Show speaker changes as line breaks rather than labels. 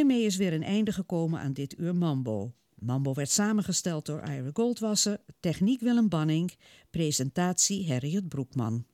Hiermee is weer een einde gekomen aan dit uur Mambo. Mambo werd samengesteld door Ira Goldwasser, techniek Willem Banning, presentatie Harriet Broekman.